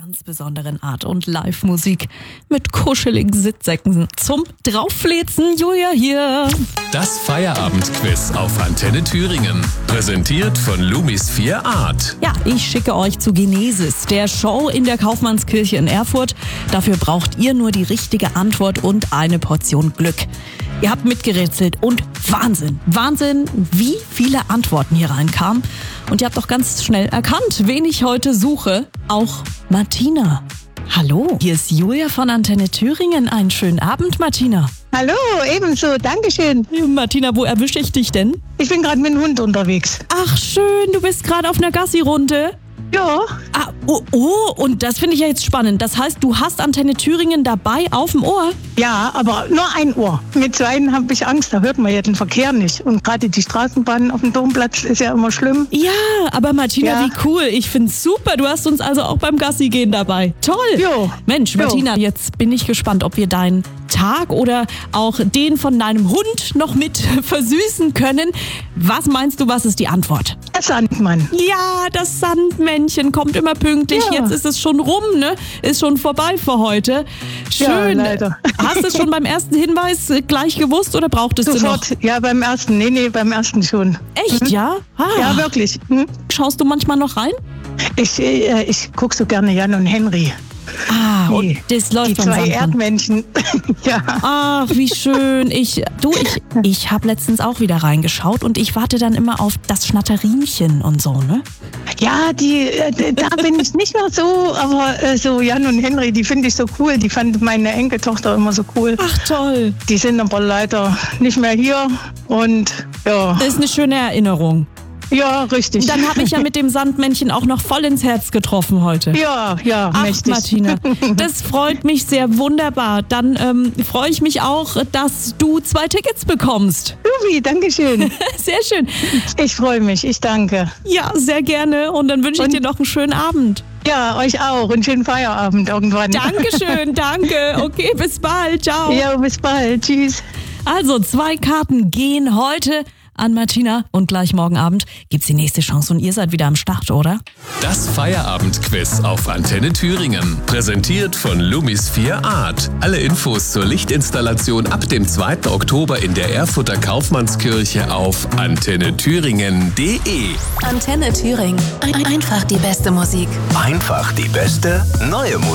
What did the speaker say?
ganz besonderen Art und Live-Musik mit kuscheligen Sitzsäcken zum Draufflezen. Julia hier. Das Feierabendquiz auf Antenne Thüringen. Präsentiert von Lumis 4 Art. Ja, ich schicke euch zu Genesis, der Show in der Kaufmannskirche in Erfurt. Dafür braucht ihr nur die richtige Antwort und eine Portion Glück. Ihr habt mitgerätselt und Wahnsinn, wie viele Antworten hier reinkamen. Und ihr habt doch ganz schnell erkannt, wen ich heute suche. Auch Martina. Hallo, hier ist Julia von Antenne Thüringen. Einen schönen Abend, Martina. Hallo, ebenso, Dankeschön. Martina, wo erwische ich dich denn? Ich bin gerade mit dem Hund unterwegs. Ach schön, du bist gerade auf einer Gassi-Runde. Ja. Und das finde ich ja jetzt spannend. Das heißt, du hast Antenne Thüringen dabei auf dem Ohr? Ja, aber nur ein Ohr. Mit zweien habe ich Angst, da hört man ja den Verkehr nicht. Und gerade die Straßenbahn auf dem Domplatz ist ja immer schlimm. Ja, aber Martina, Ja. wie cool. Ich finde es super. Du hast uns also auch beim Gassi gehen dabei. Toll. Jo. Mensch, Jo. Martina, jetzt bin ich gespannt, ob wir deinen Tag oder auch den von deinem Hund noch mit versüßen können. Was meinst du, was ist die Antwort? Der Sandmann. Ja, das Sandmännchen kommt immer pünktlich. Ja. Jetzt ist es schon rum, ne? Ist schon vorbei für heute. Schön. Ja, leider. Hast du es schon beim ersten Hinweis gleich gewusst oder brauchtest du noch? Sofort. Ja, beim ersten. Nee, beim ersten schon. Echt, ja? Ah. Ja, wirklich. Schaust du manchmal noch rein? Ich gucke so gerne Jan und Henry. Und Die- das läuft Die vom zwei Sandmann. Erdmännchen. Ja. Ach, wie schön. Ich habe letztens auch wieder reingeschaut und ich warte dann immer auf das Schnatterinchen und so, ne? Ja, da bin ich nicht mehr so, aber so Jan und Henry, die finde ich so cool. Die fand meine Enkeltochter immer so cool. Ach, toll. Die sind aber leider nicht mehr hier und ja. Das ist eine schöne Erinnerung. Ja, richtig. Dann habe ich ja mit dem Sandmännchen auch noch voll ins Herz getroffen heute. Ja, Ach, mächtig. Martina, das freut mich sehr, wunderbar. Dann freue ich mich auch, dass du 2 Tickets bekommst. Jubi, Dankeschön. Sehr schön. Ich freue mich, ich danke. Ja, sehr gerne. Und dann wünsche ich Und- dir noch einen schönen Abend. Ja, euch auch und schönen Feierabend irgendwann. Dankeschön, danke. Okay, bis bald. Ciao. Ja, bis bald. Tschüss. Also 2 Karten gehen heute an Martina und gleich morgen Abend gibt's die nächste Chance und ihr seid wieder am Start, oder? Das Feierabendquiz auf Antenne Thüringen. Präsentiert von Lumis 4 Art. Alle Infos zur Lichtinstallation ab dem 2. Oktober in der Erfurter Kaufmannskirche auf antennethüringen.de. Antenne Thüringen. Einfach die beste Musik. Einfach die beste neue Musik.